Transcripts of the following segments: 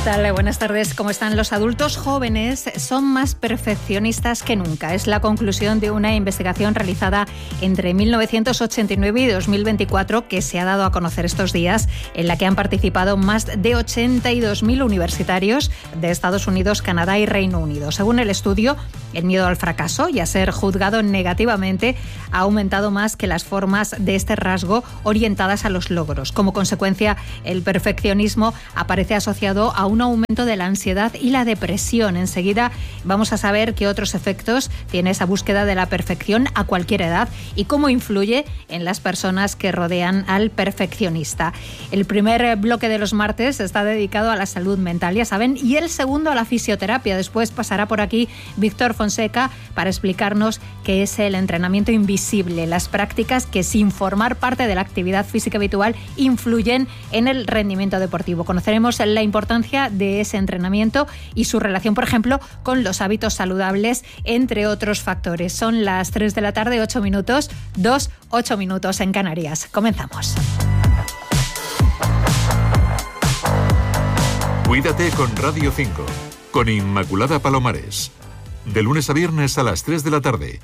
tal? Buenas tardes. ¿Cómo están? Los adultos jóvenes son más perfeccionistas que nunca. Es la conclusión de una investigación realizada entre 1989 y 2024 que se ha dado a conocer estos días, en la que han participado más de 82.000 universitarios de Estados Unidos, Canadá y Reino Unido. Según el estudio, el miedo al fracaso y a ser juzgado negativamente ha aumentado más que las formas de este rasgo orientadas a los logros. Como consecuencia, el perfeccionismo aparece asociado a un aumento de la ansiedad y la depresión. Enseguida vamos a saber qué otros efectos tiene esa búsqueda de la perfección a cualquier edad y cómo influye en las personas que rodean al perfeccionista. El primer bloque de los martes está dedicado a la salud mental, ya saben, y el segundo a la fisioterapia. Después pasará por aquí Víctor Fonseca para explicarnos qué es el entrenamiento invisible, las prácticas que sin formar parte de la actividad física habitual influyen en el rendimiento deportivo. Conoceremos la importancia de ese entrenamiento y su relación, por ejemplo, con los hábitos saludables, entre otros factores. Son las 3 de la tarde, 8 minutos, 8 minutos en Canarias. Comenzamos. Cuídate con Radio 5, con Inmaculada Palomares. De lunes a viernes a las 3 de la tarde.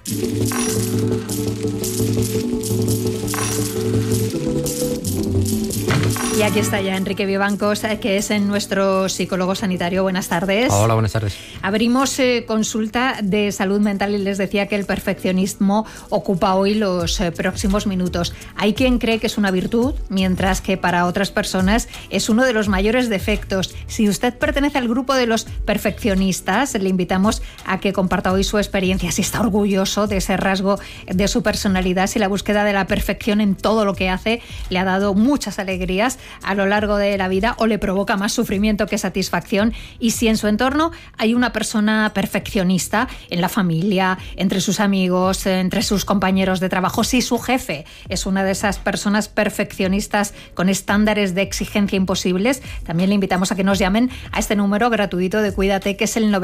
Y aquí está ya Enrique Vivancos, que es nuestro psicólogo sanitario. Buenas tardes. Hola, buenas tardes. Abrimos consulta de salud mental y les decía que el perfeccionismo ocupa hoy los próximos minutos. Hay quien cree que es una virtud, mientras que para otras personas es uno de los mayores defectos. Si usted pertenece al grupo de los perfeccionistas, le invitamos a que comparta hoy su experiencia, si está orgulloso de ese rasgo de su personalidad, si la búsqueda de la perfección en todo lo que hace le ha dado muchas alegrías a lo largo de la vida o le provoca más sufrimiento que satisfacción, y si en su entorno hay una persona perfeccionista, en la familia, entre sus amigos, entre sus compañeros de trabajo, si su jefe es una de esas personas perfeccionistas con estándares de exigencia imposibles, también le invitamos a que nos llamen a este número gratuito de Cuídate, que es el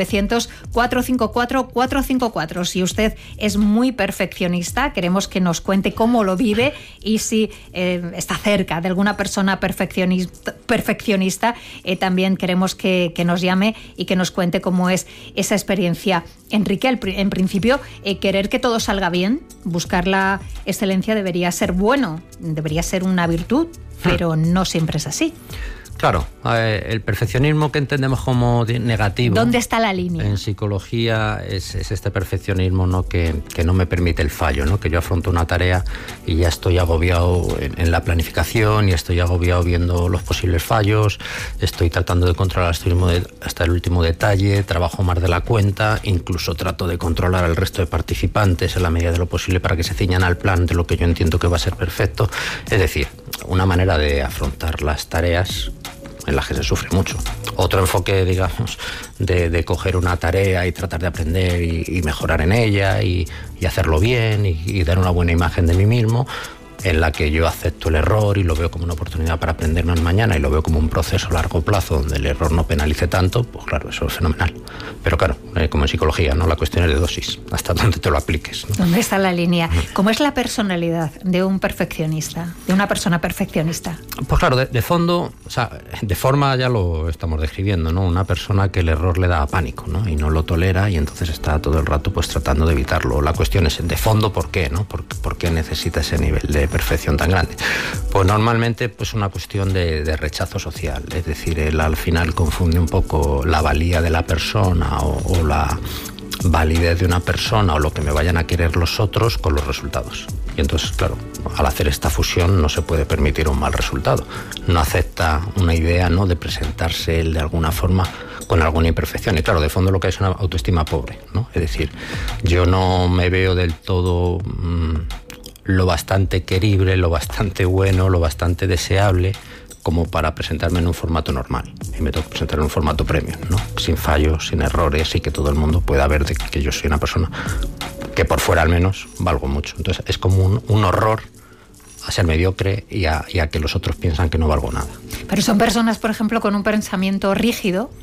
900-454-454. Si usted es muy perfeccionista, queremos que nos cuente cómo lo vive y si está cerca de alguna persona perfeccionista, también queremos que nos llame y que nos cuente cómo es esa experiencia. Enrique, en principio, querer que todo salga bien, buscar la excelencia debería ser bueno, debería ser una virtud, pero no siempre es así. Claro, el perfeccionismo que entendemos como negativo. ¿Dónde está la línea? En psicología es este perfeccionismo, ¿no? que no me permite el fallo, ¿no? Que yo afronto una tarea y ya estoy agobiado en la planificación y estoy agobiado viendo los posibles fallos, estoy tratando de controlar hasta el último detalle, trabajo más de la cuenta, incluso trato de controlar al resto de participantes en la medida de lo posible para que se ciñan al plan de lo que yo entiendo que va a ser perfecto. Es decir, una manera de afrontar las tareas en las que se sufre mucho. Otro enfoque, digamos, de coger una tarea y tratar de aprender y mejorar en ella y hacerlo bien y dar una buena imagen de mí mismo, en la que yo acepto el error y lo veo como una oportunidad para aprender mañana y lo veo como un proceso a largo plazo donde el error no penalice tanto, pues claro, eso es fenomenal. Pero claro, como en psicología, ¿no? La cuestión es de dosis, hasta dónde te lo apliques, ¿no? ¿Dónde está la línea? ¿Cómo es la personalidad de un perfeccionista, de una persona perfeccionista? Pues claro, de fondo, o sea, de forma ya lo estamos describiendo, ¿no? Una persona que el error le da pánico, ¿no? Y no lo tolera y entonces está todo el rato pues tratando de evitarlo. La cuestión es, de fondo, ¿por qué, no? ¿Por qué necesita ese nivel de perfección tan grande? Pues normalmente pues una cuestión de rechazo social, es decir, él al final confunde un poco la valía de la persona o la validez de una persona o lo que me vayan a querer los otros con los resultados. Y entonces, claro, al hacer esta fusión no se puede permitir un mal resultado. No acepta una idea, ¿no?, de presentarse él de alguna forma con alguna imperfección. Y claro, de fondo lo que hay es una autoestima pobre, ¿no? Es decir, yo no me veo del todo lo bastante querible, lo bastante bueno, lo bastante deseable como para presentarme en un formato normal. Y me tengo que presentar en un formato premium, ¿no? Sin fallos, sin errores y que todo el mundo pueda ver de que yo soy una persona que por fuera al menos valgo mucho. Entonces es como un horror a ser mediocre y a que los otros piensan que no valgo nada. Pero son personas, por ejemplo, con un pensamiento rígido,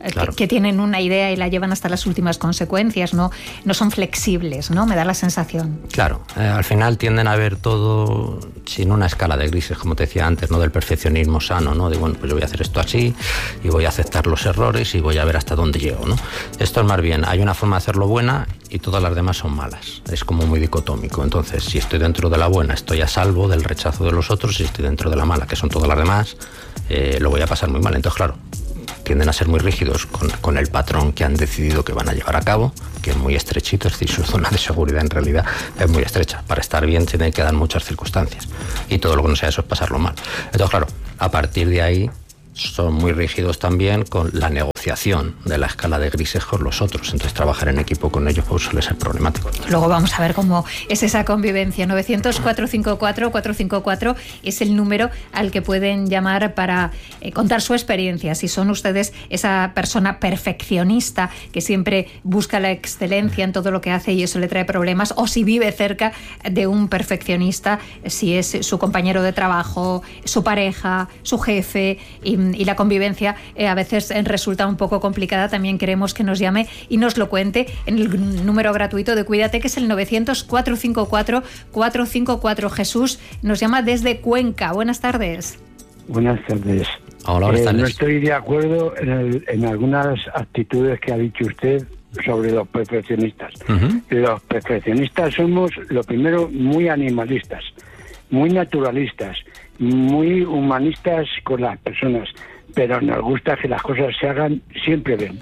Claro. que tienen una idea y la llevan hasta las últimas consecuencias, no son flexibles, ¿no? Me da la sensación. Claro, al final tienden a ver todo sin una escala de grises, como te decía antes, ¿no? Del perfeccionismo sano, ¿no? De bueno, pues yo voy a hacer esto así y voy a aceptar los errores y voy a ver hasta dónde llego, ¿no? Esto es más bien, hay una forma de hacerlo buena y todas las demás son malas. Es como muy dicotómico. Entonces, si estoy dentro de la buena, estoy a salvo del rechazo de los otros, y si estoy dentro de la mala, que son todas las demás, lo voy a pasar muy mal. Entonces, claro, tienden a ser muy rígidos con el patrón que han decidido que van a llevar a cabo, que es muy estrechito, es decir, su zona de seguridad en realidad es muy estrecha. Para estar bien tienen que dar muchas circunstancias y todo lo que no sea eso es pasarlo mal. Entonces, claro, a partir de ahí son muy rígidos también con la negociación de la escala de grises con los otros. Entonces, trabajar en equipo con ellos pues suele ser problemático. Luego vamos a ver cómo es esa convivencia. 900-454-454 es el número al que pueden llamar para contar su experiencia. Si son ustedes esa persona perfeccionista que siempre busca la excelencia en todo lo que hace y eso le trae problemas, o si vive cerca de un perfeccionista, si es su compañero de trabajo, su pareja, su jefe, y la convivencia a veces resulta un poco complicada. También queremos que nos llame y nos lo cuente en el número gratuito de Cuídate, que es el 900-454-454. Jesús nos llama desde Cuenca. Buenas tardes. Buenas tardes. Hola, buenas tardes. No estoy de acuerdo en algunas actitudes que ha dicho usted sobre los perfeccionistas. Uh-huh. Los perfeccionistas somos, lo primero, muy animalistas, muy naturalistas, muy humanistas con las personas, pero nos gusta que las cosas se hagan siempre bien.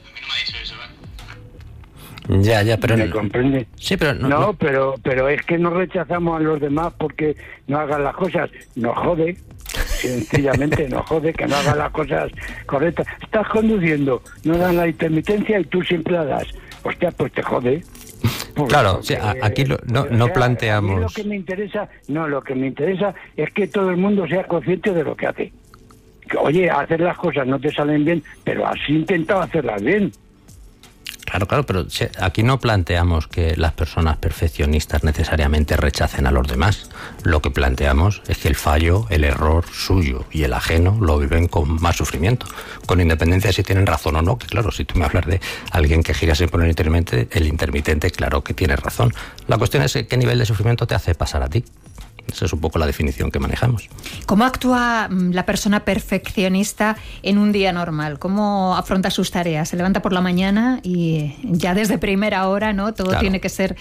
Ya, pero... ¿Me comprende? Sí, pero... No, pero es que no rechazamos a los demás porque no hagan las cosas. Nos jode, sencillamente nos jode que no hagan las cosas correctas. Estás conduciendo, no dan la intermitencia y tú siempre la das. Hostia, pues te jode. Claro, o sea, aquí no planteamos... A mí lo que me interesa es que todo el mundo sea consciente de lo que hace. Que, oye, hacer las cosas no te salen bien, pero has intentado hacerlas bien. Claro, pero aquí no planteamos que las personas perfeccionistas necesariamente rechacen a los demás. Lo que planteamos es que el fallo, el error suyo y el ajeno lo viven con más sufrimiento, con independencia de si tienen razón o no. Que claro, si tú me hablas de alguien que gira siempre el intermitente, claro que tienes razón. La cuestión es qué nivel de sufrimiento te hace pasar a ti. Esa es un poco la definición que manejamos. ¿Cómo actúa la persona perfeccionista en un día normal? ¿Cómo afronta sus tareas? Se levanta por la mañana y ya desde primera hora, ¿no? Todo claro. Tiene que ser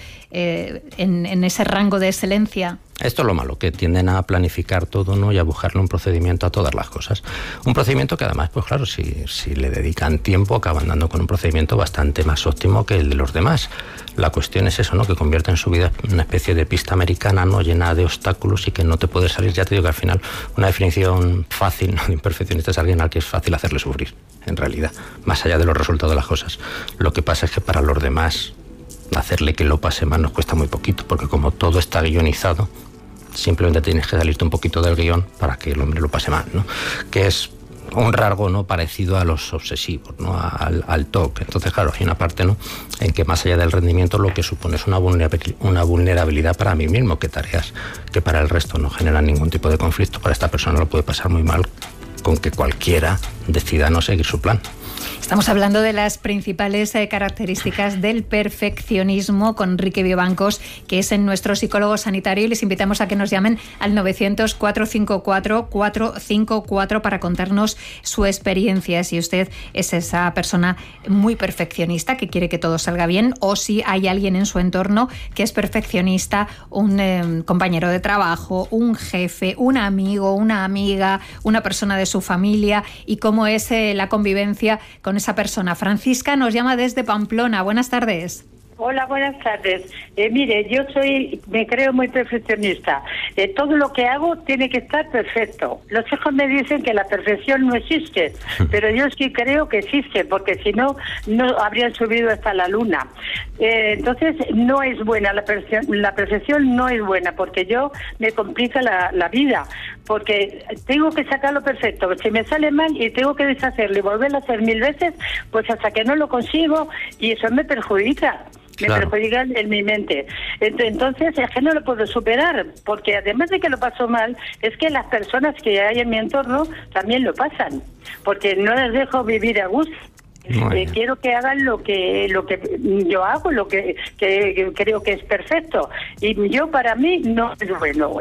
en ese rango de excelencia. Esto es lo malo, que tienden a planificar todo, ¿no? Y a buscarle un procedimiento a todas las cosas. Un procedimiento que además, pues claro, si le dedican tiempo, acaban dando con un procedimiento bastante más óptimo que el de los demás. La cuestión es eso, ¿no? Que convierten su vida en una especie de pista americana, ¿no? Llena de obstáculos y que no te puedes salir. Ya te digo que al final una definición fácil, ¿no? De imperfeccionista es alguien al que es fácil hacerle sufrir, en realidad, más allá de los resultados de las cosas. Lo que pasa es que para los demás hacerle que lo pase mal nos cuesta muy poquito, porque como todo está guionizado, simplemente tienes que salirte un poquito del guión para que el hombre lo pase mal, ¿no? Que es un rasgo, ¿no? Parecido a los obsesivos, ¿no? Al TOC. Entonces, claro, hay una parte, ¿no? En que más allá del rendimiento lo que supone es una vulnerabilidad para mí mismo, que tareas que para el resto no generan ningún tipo de conflicto, para esta persona lo puede pasar muy mal con que cualquiera decida no seguir su plan. Estamos hablando de las principales características del perfeccionismo con Enrique Biobancos, que es nuestro psicólogo sanitario, y les invitamos a que nos llamen al 900-454-454 para contarnos su experiencia, si usted es esa persona muy perfeccionista que quiere que todo salga bien, o si hay alguien en su entorno que es perfeccionista, un compañero de trabajo, un jefe, un amigo, una amiga, una persona de su familia, y cómo es la convivencia con esa persona. Francisca nos llama desde Pamplona. Buenas tardes. Hola, buenas tardes. Mire, yo me creo muy perfeccionista. Todo lo que hago tiene que estar perfecto. Los hijos me dicen que la perfección no existe, pero yo sí creo que existe, porque si no, no habrían subido hasta la luna. Entonces, no es buena la perfección no es buena, porque yo me complica la vida, porque tengo que sacarlo perfecto. Si me sale mal y tengo que deshacerlo y volverlo a hacer 1000 veces, pues hasta que no lo consigo, y eso me perjudica. Me perjudica en mi mente. Entonces es que no lo puedo superar, porque además de que lo paso mal, es que las personas que hay en mi entorno también lo pasan, porque no les dejo vivir a gusto. Quiero que hagan lo que yo hago, lo que creo que es perfecto. Y yo, para mí, no es bueno.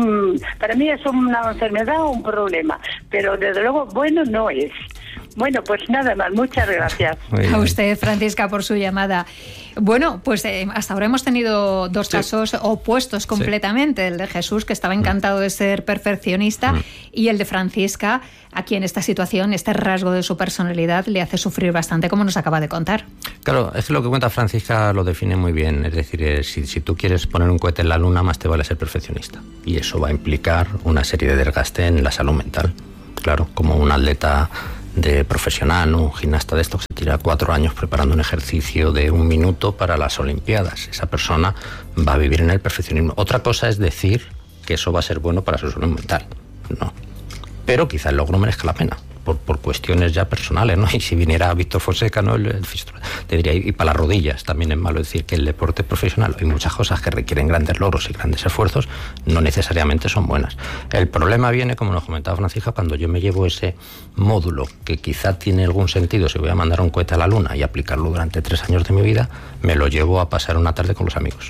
Para mí es una enfermedad o un problema. Pero, desde luego, bueno no es. Bueno, pues nada más, muchas gracias. A usted, Francisca, por su llamada. Bueno, pues hasta ahora hemos tenido dos casos opuestos completamente. El de Jesús, que estaba encantado de ser perfeccionista, y el de Francisca, a quien esta situación, este rasgo de su personalidad, le hace sufrir bastante, como nos acaba de contar. Claro, es que lo que cuenta Francisca lo define muy bien. Es decir, si tú quieres poner un cohete en la luna, más te vale ser perfeccionista. Y eso va a implicar una serie de desgaste en la salud mental. Claro, como un atleta de profesional, ¿no? Un gimnasta de estos que se tira 4 años preparando un ejercicio de 1 minuto para las Olimpiadas. Esa persona va a vivir en el perfeccionismo. Otra cosa es decir que eso va a ser bueno para su salud mental. No. Pero quizá el logro merezca la pena, por cuestiones ya personales, ¿no? Y si viniera Víctor Fonseca, ¿no? Te diría, y para las rodillas también es malo decir que el deporte profesional, hay muchas cosas que requieren grandes logros y grandes esfuerzos, no necesariamente son buenas. El problema viene, como nos comentaba Francisca, cuando yo me llevo ese módulo que quizá tiene algún sentido si voy a mandar un cohete a la luna y aplicarlo durante 3 años de mi vida, me lo llevo a pasar una tarde con los amigos.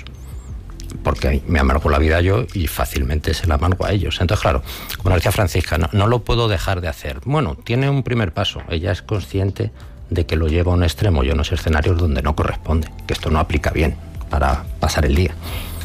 Porque me amargo la vida yo y fácilmente se la amargo a ellos. Entonces, claro, como decía Francisca, no lo puedo dejar de hacer. Bueno, tiene un primer paso. Ella es consciente de que lo lleva a un extremo y a unos escenarios donde no corresponde, que esto no aplica bien para pasar el día.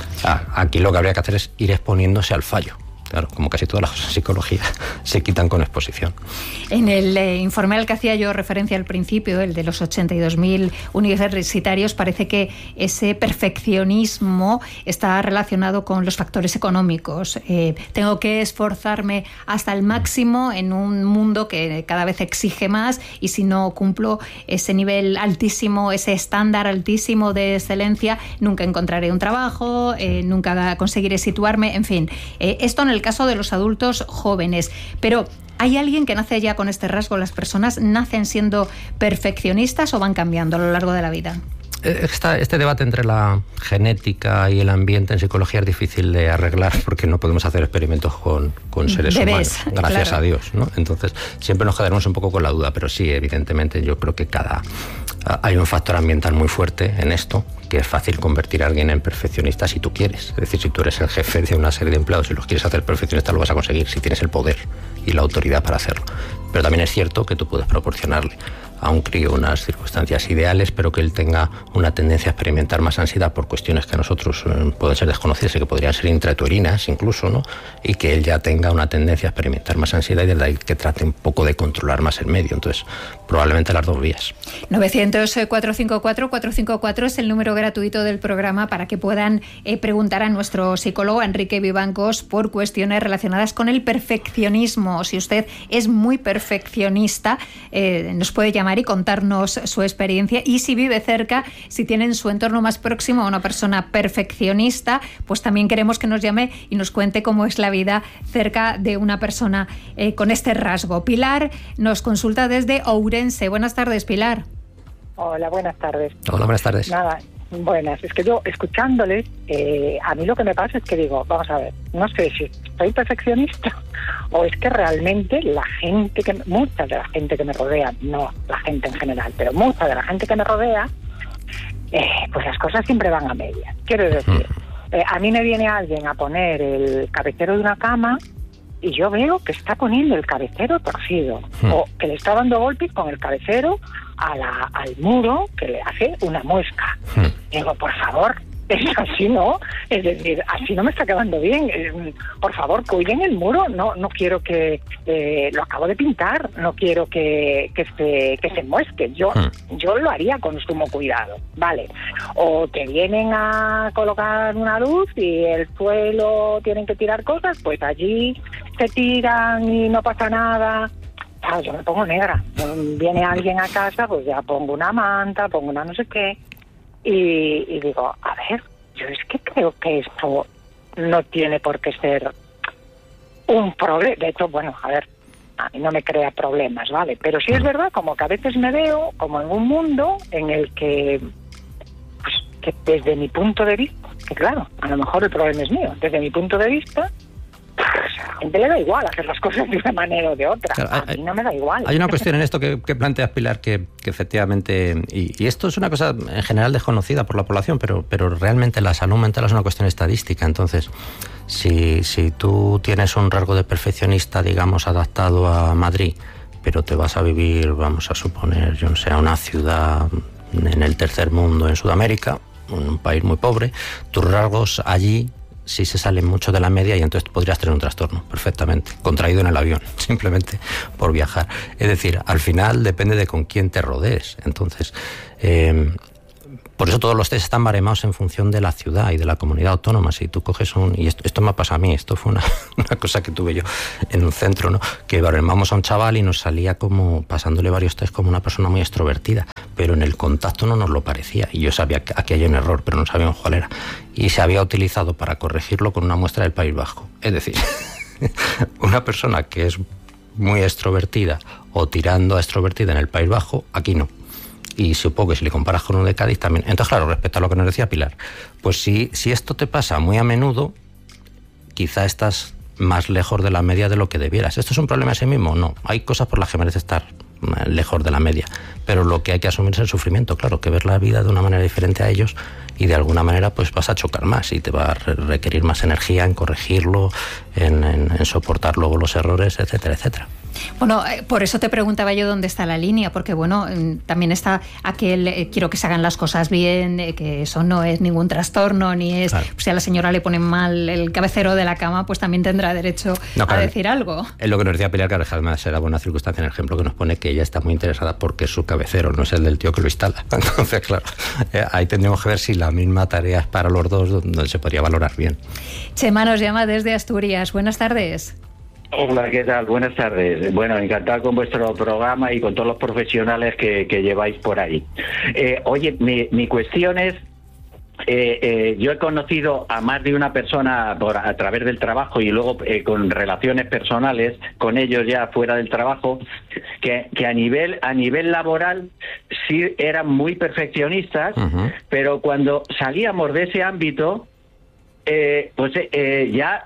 Aquí lo que habría que hacer es ir exponiéndose al fallo. Claro, como casi todas las cosas en psicología se quitan con exposición. En el informe al que hacía yo referencia al principio, el de los 82.000 universitarios, parece que ese perfeccionismo está relacionado con los factores económicos. Tengo que esforzarme hasta el máximo en un mundo que cada vez exige más, y si no cumplo ese nivel altísimo, ese estándar altísimo de excelencia, nunca encontraré un trabajo, nunca conseguiré situarme, en fin. Esto en el caso de los adultos jóvenes. Pero ¿hay alguien que nace ya con este rasgo? ¿Las personas nacen siendo perfeccionistas o van cambiando a lo largo de la vida? Este debate entre la genética y el ambiente en psicología es difícil de arreglar porque no podemos hacer experimentos con seres humanos, gracias a Dios, ¿no? Entonces siempre nos quedaremos un poco con la duda, pero sí, evidentemente yo creo que hay un factor ambiental muy fuerte en esto, que es fácil convertir a alguien en perfeccionista si tú quieres. Es decir, si tú eres el jefe de una serie de empleados y los quieres hacer perfeccionistas, lo vas a conseguir si tienes el poder y la autoridad para hacerlo. Pero también es cierto que tú puedes proporcionarle a un crío unas circunstancias ideales, pero que él tenga una tendencia a experimentar más ansiedad por cuestiones que a nosotros pueden ser desconocidas y que podrían ser intrauterinas incluso, ¿no? Y que él ya tenga una tendencia a experimentar más ansiedad y desde ahí que trate un poco de controlar más el medio. Entonces, probablemente las dos vías. 900-454-454 es el número gratuito del programa para que puedan preguntar a nuestro psicólogo Enrique Vivancos por cuestiones relacionadas con el perfeccionismo. Si usted es muy perfeccionista, nos puede llamar y contarnos su experiencia, y si vive cerca, si tiene en su entorno más próximo a una persona perfeccionista, pues también queremos que nos llame y nos cuente cómo es la vida cerca de una persona con este rasgo. Pilar nos consulta desde Ourense. Buenas tardes, Pilar. Hola, buenas tardes. Hola, buenas tardes. Nada, buenas. Es que yo, escuchándoles, a mí lo que me pasa es que digo, vamos a ver, no sé si soy perfeccionista o es que realmente mucha de la gente que me rodea, no la gente en general, pero mucha de la gente que me rodea, pues las cosas siempre van a medias. Quiero decir, a mí me viene alguien a poner el cabecero de una cama y yo veo que está poniendo el cabecero torcido o que le está dando golpes con el cabecero al muro, que le hace una muesca. Digo, por favor, es así, ¿no? Es decir, así no me está quedando bien. Por favor, cuiden el muro. No quiero que lo acabo de pintar. No quiero que se muesque. Yo lo haría con sumo cuidado, ¿vale? O te vienen a colocar una luz y el suelo tienen que tirar cosas, pues allí se tiran y no pasa nada. Claro, yo me pongo negra. Viene alguien a casa, pues ya pongo una manta, pongo una no sé qué. Y digo, a ver, yo es que creo que esto no tiene por qué ser un problema. De hecho, bueno, a ver, a mí no me crea problemas, ¿vale? Pero sí es verdad, como que a veces me veo como en un mundo en el que, pues, que desde mi punto de vista, que claro, a lo mejor el problema es mío, desde mi punto de vista, a la gente le da igual hacer las cosas de una manera o de otra. Claro, a mí no me da igual. Hay una cuestión en esto que planteas, Pilar, que efectivamente, y esto es una cosa en general desconocida por la población, pero realmente la salud mental es una cuestión estadística. Entonces, si tú tienes un rasgo de perfeccionista, digamos, adaptado a Madrid, pero te vas a vivir, vamos a suponer, yo no sé, a una ciudad en el tercer mundo, en Sudamérica, en un país muy pobre, tus rasgos allí sí se salen mucho de la media y entonces podrías tener un trastorno perfectamente, contraído en el avión, simplemente por viajar. Es decir, al final depende de con quién te rodees. Entonces, por eso todos los test están baremados en función de la ciudad y de la comunidad autónoma. Si tú coges y esto me ha pasado a mí, esto fue una cosa que tuve yo en un centro, ¿no? Que baremamos a un chaval y nos salía como, pasándole varios test, como una persona muy extrovertida, pero en el contacto no nos lo parecía. Y yo sabía que aquí hay un error, pero no sabíamos cuál era. Y se había utilizado para corregirlo con una muestra del País Vasco. Es decir, una persona que es muy extrovertida o tirando a extrovertida en el País Vasco, aquí no. Y supongo que si le comparas con uno de Cádiz también. Entonces, claro, respecto a lo que nos decía Pilar, pues si esto te pasa muy a menudo, quizá estás más lejos de la media de lo que debieras. ¿Esto es un problema en sí mismo? No. Hay cosas por las que merece estar lejos de la media. Pero lo que hay que asumir es el sufrimiento, claro, que ver la vida de una manera diferente a ellos y de alguna manera pues vas a chocar más y te va a requerir más energía en corregirlo, en soportar luego los errores, etcétera, etcétera. Bueno, por eso te preguntaba yo dónde está la línea, porque bueno, también está aquel quiero que se hagan las cosas bien, que eso no es ningún trastorno, ni es, claro. Si a la señora le ponen mal el cabecero de la cama, pues también tendrá derecho a decir algo. Es lo que nos decía Pilar, que además será buena circunstancia en el ejemplo que nos pone, que ella está muy interesada porque es su cabecero, no es el del tío que lo instala. Entonces, claro, ahí tendríamos que ver si la misma tarea es para los dos, donde se podría valorar bien. Chema nos llama desde Asturias. Buenas tardes. Hola, ¿qué tal? Buenas tardes. Bueno, encantado con vuestro programa y con todos los profesionales que lleváis por ahí. Oye, mi cuestión es, yo he conocido a más de una persona a través del trabajo y luego con relaciones personales con ellos ya fuera del trabajo, que a nivel laboral sí eran muy perfeccionistas, pero cuando salíamos de ese ámbito, ya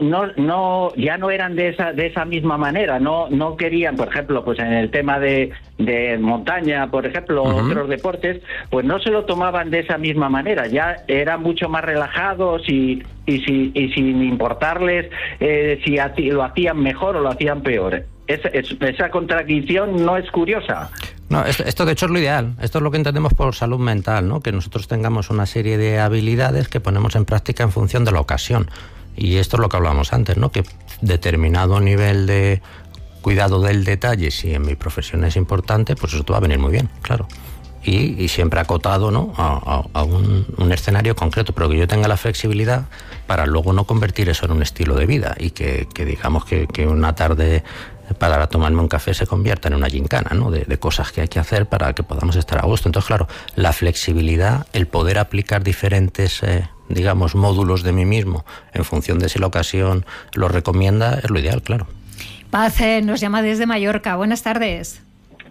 no eran de esa misma manera, no querían, por ejemplo, pues en el tema de montaña, por ejemplo, otros deportes, pues no se lo tomaban de esa misma manera, ya eran mucho más relajados y sin importarles si lo hacían mejor o lo hacían peor. Esa contradicción no es curiosa. No, esto de hecho es lo ideal. Esto es lo que entendemos por salud mental, ¿no? Que nosotros tengamos una serie de habilidades que ponemos en práctica en función de la ocasión. Y esto es lo que hablábamos antes, ¿no? Que determinado nivel de cuidado del detalle, si en mi profesión es importante, pues eso te va a venir muy bien, claro. Y siempre acotado, ¿no? a un escenario concreto, pero que yo tenga la flexibilidad para luego no convertir eso en un estilo de vida y que digamos que una tarde para tomarme un café se convierta en una gincana, ¿no? De cosas que hay que hacer para que podamos estar a gusto. Entonces, claro, la flexibilidad, el poder aplicar diferentes, digamos, módulos de mí mismo en función de si la ocasión lo recomienda, es lo ideal, claro. Paz nos llama desde Mallorca. Buenas tardes.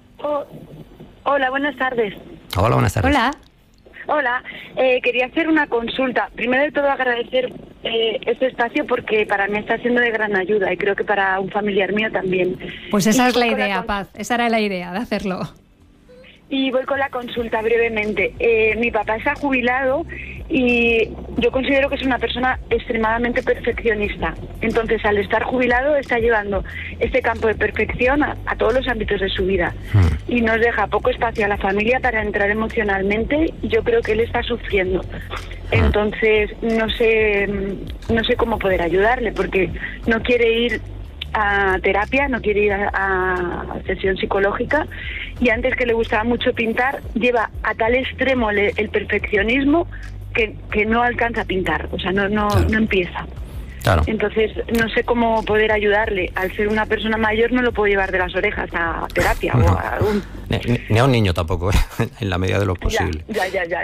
Hola, buenas tardes. Hola, buenas tardes. Hola, quería hacer una consulta. Primero de todo agradecer este espacio porque para mí está siendo de gran ayuda y creo que para un familiar mío también. Pues esa es la idea, Paz, esa era la idea de hacerlo. Y voy con la consulta brevemente. Mi papá está jubilado y yo considero que es una persona extremadamente perfeccionista. Entonces, al estar jubilado, está llevando este campo de perfección a todos los ámbitos de su vida. Y nos deja poco espacio a la familia para entrar emocionalmente y yo creo que él está sufriendo. Entonces, no sé cómo poder ayudarle porque no quiere ir a terapia, no quiere ir a sesión psicológica y antes, que le gustaba mucho pintar, lleva a tal extremo el perfeccionismo que no alcanza a pintar, o sea, no empieza. Claro. Entonces, no sé cómo poder ayudarle. Al ser una persona mayor no lo puedo llevar de las orejas a terapia o a algún... Ni a un niño tampoco, en la medida de lo posible. Ya.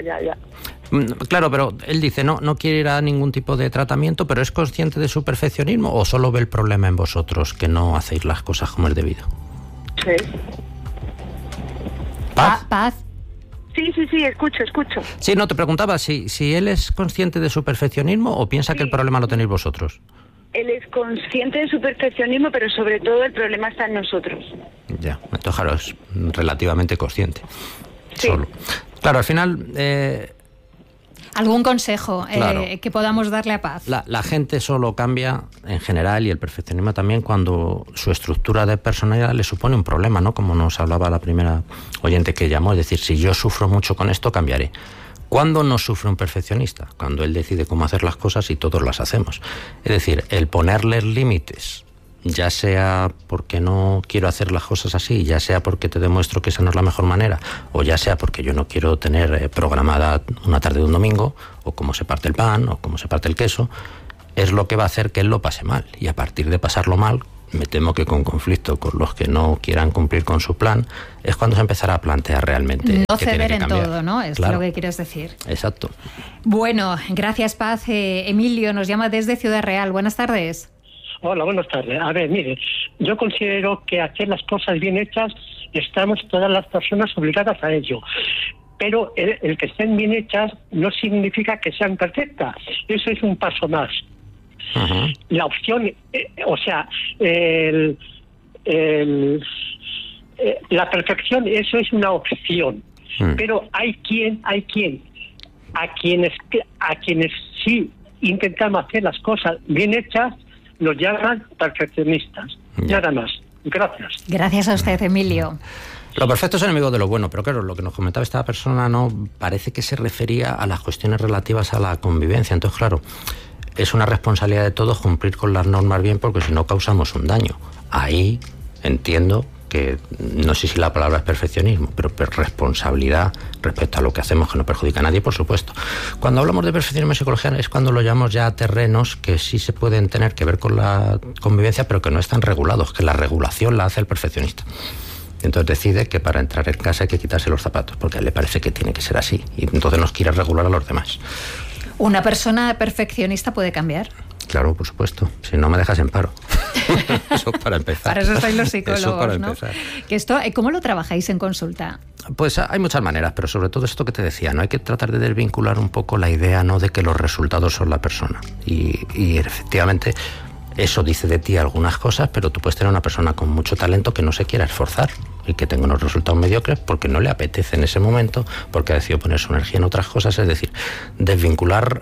Claro, pero él dice, no quiere ir a ningún tipo de tratamiento, pero ¿es consciente de su perfeccionismo o solo ve el problema en vosotros, que no hacéis las cosas como es debido? Sí. Paz. Sí, escucho. Sí, no, te preguntaba si él es consciente de su perfeccionismo o piensa que el problema lo tenéis vosotros. él es consciente de su perfeccionismo, pero sobre todo el problema está en nosotros. Ya, entonces claro, es relativamente consciente. Sí. Solo. Claro, al final... ¿Algún consejo claro, que podamos darle a Paz? La gente solo cambia en general, y el perfeccionismo también, cuando su estructura de personalidad le supone un problema, ¿no? Como nos hablaba la primera oyente que llamó, es decir, si yo sufro mucho con esto, cambiaré. ¿Cuándo no sufre un perfeccionista? Cuando él decide cómo hacer las cosas y todos las hacemos. Es decir, el ponerles límites, ya sea porque no quiero hacer las cosas así, ya sea porque te demuestro que esa no es la mejor manera, o ya sea porque yo no quiero tener programada una tarde de un domingo, o cómo se parte el pan, o cómo se parte el queso, es lo que va a hacer que él lo pase mal. Y a partir de pasarlo mal, me temo que con conflicto con los que no quieran cumplir con su plan, es cuando se empezará a plantear realmente no que tiene ceder que en cambiar. todo, ¿no? Es Claro. lo que quieres decir. Exacto. Bueno, gracias, Paz. Emilio nos llama desde Ciudad Real. Buenas tardes. Hola, buenas tardes. A ver, mire, yo considero que hacer las cosas bien hechas estamos todas las personas obligadas a ello. Pero el que estén bien hechas no significa que sean perfectas. Eso es un paso más. Uh-huh. La opción, la perfección, eso es una opción. Pero a quienes sí intentamos hacer las cosas bien hechas, nos llaman perfeccionistas. Ya. Nada más. Gracias. Gracias a usted, Emilio. Lo perfecto es enemigo de lo bueno, pero claro, lo que nos comentaba esta persona no parece que se refería a las cuestiones relativas a la convivencia. Entonces, claro, es una responsabilidad de todos cumplir con las normas bien, porque si no causamos un daño. Ahí entiendo que, no sé si la palabra es perfeccionismo, pero responsabilidad respecto a lo que hacemos que no perjudica a nadie, por supuesto. Cuando hablamos de perfeccionismo en psicología es cuando lo llamamos ya terrenos que sí se pueden tener que ver con la convivencia, pero que no están regulados, que la regulación la hace el perfeccionista. Entonces decide que para entrar en casa hay que quitarse los zapatos, porque a él le parece que tiene que ser así, y entonces nos quiere regular a los demás. ¿Una persona perfeccionista puede cambiar? Claro, por supuesto. Si no, me dejas en paro. Eso para empezar. Para eso estáis los psicólogos, eso para ¿no? empezar. Que esto, ¿cómo lo trabajáis en consulta? Pues hay muchas maneras, pero sobre todo esto que te decía, ¿no? Hay que tratar de desvincular un poco la idea, ¿no?, de que los resultados son la persona. Y efectivamente eso dice de ti algunas cosas, pero tú puedes tener una persona con mucho talento que no se quiera esforzar y que tenga unos resultados mediocres porque no le apetece en ese momento, porque ha decidido poner su energía en otras cosas. Es decir, desvincular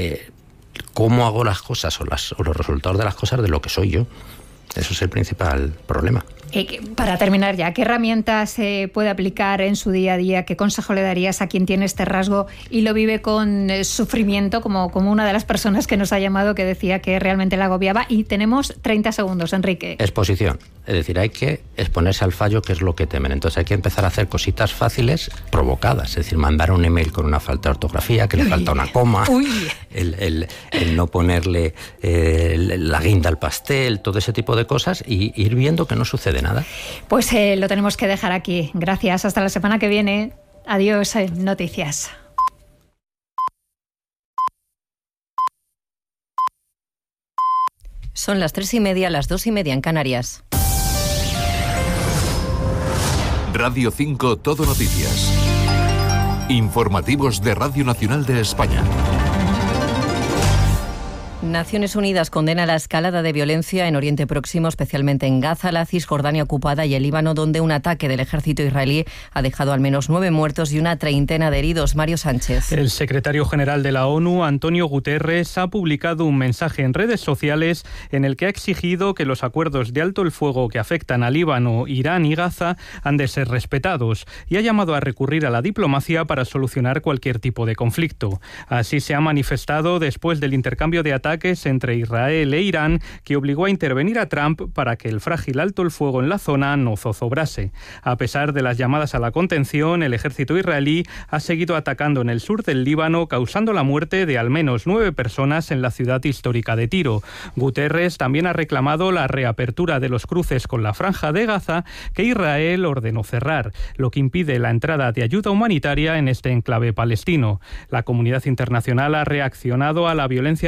cómo hago las cosas o los resultados de las cosas de lo que soy yo. Eso es el principal problema. Para terminar ya, ¿qué herramientas se puede aplicar en su día a día? ¿Qué consejo le darías a quien tiene este rasgo y lo vive con sufrimiento, como una de las personas que nos ha llamado, que decía que realmente la agobiaba? Y tenemos 30 segundos, Enrique. Exposición. Es decir, hay que exponerse al fallo, que es lo que temen. Entonces hay que empezar a hacer cositas fáciles, provocadas. Es decir, mandar un email con una falta de ortografía, que le falta una coma, el no ponerle la guinda al pastel, todo ese tipo de cosas, y ir viendo que no sucede nada. Pues lo tenemos que dejar aquí. Gracias. Hasta la semana que viene. Adiós, Noticias. Son las 3:30, las 2:30 en Canarias. Radio 5 Todo Noticias. Informativos de Radio Nacional de España. Naciones Unidas condena la escalada de violencia en Oriente Próximo, especialmente en Gaza, la Cisjordania ocupada y el Líbano, donde un ataque del ejército israelí ha dejado al menos 9 muertos y una treintena de heridos. Mario Sánchez. El secretario general de la ONU, Antonio Guterres, ha publicado un mensaje en redes sociales en el que ha exigido que los acuerdos de alto el fuego que afectan a Líbano, Irán y Gaza han de ser respetados, y ha llamado a recurrir a la diplomacia para solucionar cualquier tipo de conflicto. Así se ha manifestado después del intercambio de ataques entre Israel e Irán, que obligó a intervenir a Trump para que el frágil alto el fuego en la zona no zozobrase. A pesar de las llamadas a la contención, el ejército israelí ha seguido atacando en el sur del Líbano, causando la muerte de al menos 9 personas en la ciudad histórica de Tiro. Guterres también ha reclamado la reapertura de los cruces con la Franja de Gaza, que Israel ordenó cerrar, lo que impide la entrada de ayuda humanitaria en este enclave palestino. La comunidad internacional ha reaccionado a la violencia ejercida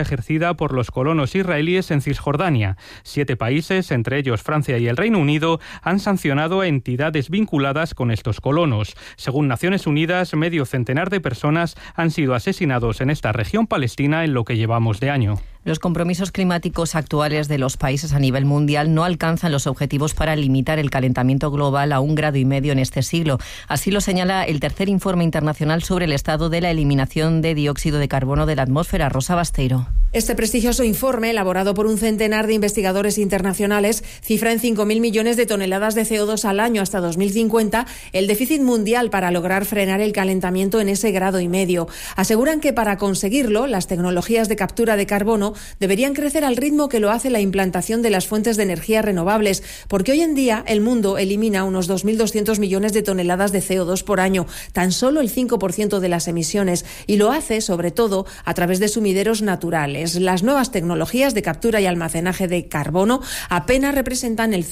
cometida por los colonos israelíes en Cisjordania. 7 países, entre ellos Francia y el Reino Unido, han sancionado a entidades vinculadas con estos colonos. Según Naciones Unidas, medio centenar de personas han sido asesinados en esta región palestina en lo que llevamos de año. Los compromisos climáticos actuales de los países a nivel mundial no alcanzan los objetivos para limitar el calentamiento global a 1,5 grados en este siglo. Así lo señala el tercer informe internacional sobre el estado de la eliminación de dióxido de carbono de la atmósfera. Rosa Basteiro. Este prestigioso informe, elaborado por un centenar de investigadores internacionales, cifra en 5.000 millones de toneladas de CO2 al año hasta 2050 el déficit mundial para lograr frenar el calentamiento en ese 1,5 grados. Aseguran que para conseguirlo, las tecnologías de captura de carbono deberían crecer al ritmo que lo hace la implantación de las fuentes de energía renovables, porque hoy en día el mundo elimina unos 2.200 millones de toneladas de CO2 por año, tan solo el 5% de las emisiones, y lo hace sobre todo a través de sumideros naturales. Las nuevas tecnologías de captura y almacenaje de carbono apenas representan el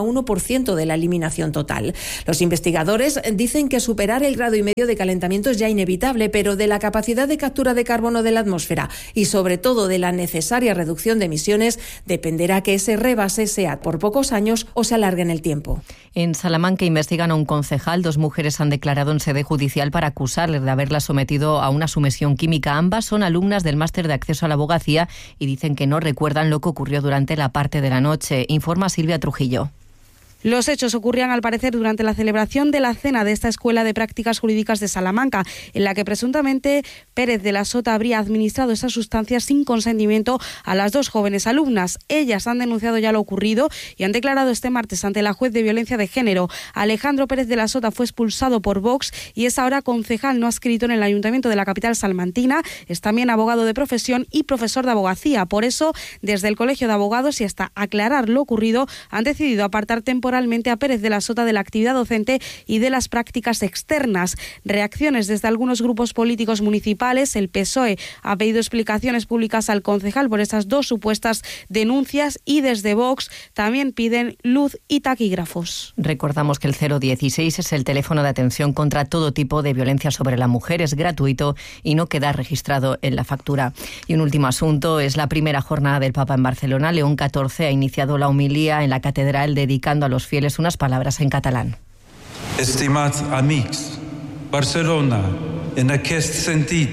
0,1% de la eliminación total. Los investigadores dicen que superar el 1,5 grados de calentamiento es ya inevitable, pero de la capacidad de captura de carbono de la atmósfera y sobre todo de la necesaria reducción de emisiones dependerá que ese rebase sea por pocos años o se alargue en el tiempo. En Salamanca investigan a un concejal. 2 mujeres han declarado en sede judicial para acusarle de haberla sometido a una sumisión química. Ambas son alumnas del máster de acceso a la abogacía y dicen que no recuerdan lo que ocurrió durante la parte de la noche. Informa Silvia Trujillo. Los hechos ocurrían, al parecer, durante la celebración de la cena de esta Escuela de Prácticas Jurídicas de Salamanca, en la que presuntamente Pérez de la Sota habría administrado esas sustancias sin consentimiento a las 2 jóvenes alumnas. Ellas han denunciado ya lo ocurrido y han declarado este martes ante la juez de violencia de género. Alejandro Pérez de la Sota fue expulsado por Vox y es ahora concejal no adscrito en el Ayuntamiento de la capital salmantina. Es también abogado de profesión y profesor de abogacía. Por eso, desde el Colegio de Abogados y hasta aclarar lo ocurrido, han decidido apartar temporalmente a Pérez de la Sota de la actividad docente y de las prácticas externas. Reacciones desde algunos grupos políticos municipales. El PSOE ha pedido explicaciones públicas al concejal por estas 2 supuestas denuncias y desde Vox también piden luz y taquígrafos. Recordamos que el 016 es el teléfono de atención contra todo tipo de violencia sobre la mujer. Es gratuito y no queda registrado en la factura. Y un último asunto es la primera jornada del Papa en Barcelona. León XIV ha iniciado la homilía en la catedral dedicando a los fieles unas palabras en catalán. Estimats amics, Barcelona, en aquest sentit,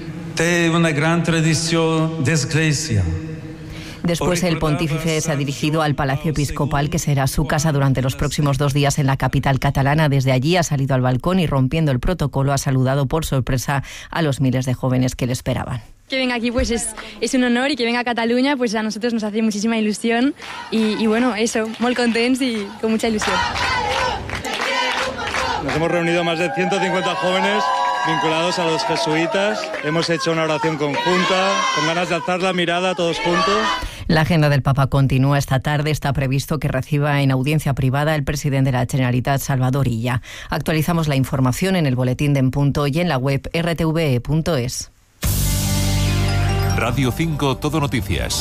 té una gran tradició d'església. Después el pontífice se ha dirigido al Palacio Episcopal, que será su casa durante los próximos 2 días en la capital catalana. Desde allí ha salido al balcón y, rompiendo el protocolo, ha saludado por sorpresa a los miles de jóvenes que le esperaban. Que venga aquí pues es un honor, y que venga a Cataluña pues a nosotros nos hace muchísima ilusión y bueno, eso, muy contentos y con mucha ilusión. Nos hemos reunido más de 150 jóvenes vinculados a los jesuitas. Hemos hecho una oración conjunta, con ganas de alzar la mirada todos juntos. La agenda del Papa continúa esta tarde. Está previsto que reciba en audiencia privada el presidente de la Generalitat, Salvador Illa. Actualizamos la información en el boletín de En Punto y en la web rtve.es. Radio 5 Todo Noticias.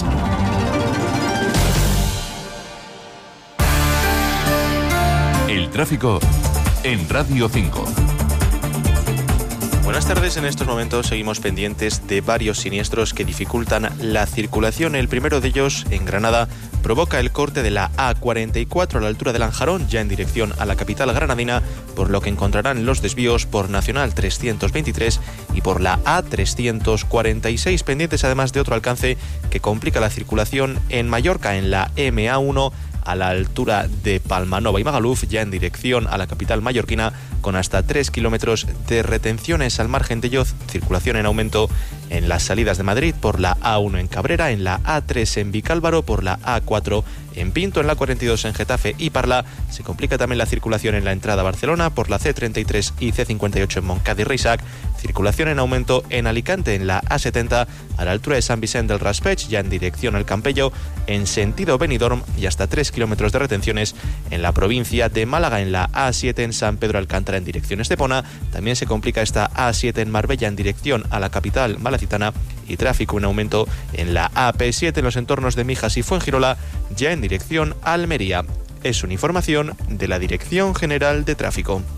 El tráfico en Radio 5. Buenas tardes. En estos momentos seguimos pendientes de varios siniestros que dificultan la circulación. El primero de ellos, en Granada, provoca el corte de la A44 a la altura de Lanjarón, ya en dirección a la capital granadina, por lo que encontrarán los desvíos por Nacional 323 y por la A346, pendientes además de otro alcance que complica la circulación en Mallorca, en la MA1, a la altura de Palmanova y Magaluf, ya en dirección a la capital mallorquina, con hasta 3 kilómetros de retenciones. Al margen de ello, circulación en aumento en las salidas de Madrid por la A1 en Cabrera, en la A3 en Vicálvaro, por la A4 en Pinto, en la 42 en Getafe y Parla. Se complica también la circulación en la entrada a Barcelona por la C33 y C58 en Montcada y Reixac. Circulación en aumento en Alicante, en la A70 a la altura de Sant Vicent del Raspeig, ya en dirección al Campello, en sentido Benidorm, y hasta 3 kilómetros de retenciones en la provincia de Málaga, en la A7 en San Pedro Alcántara en dirección Estepona. También se complica esta A7 en Marbella en dirección a la capital malacitana, y tráfico en aumento en la AP7 en los entornos de Mijas y Fuengirola, ya en dirección a Almería. Es una información de la Dirección General de Tráfico.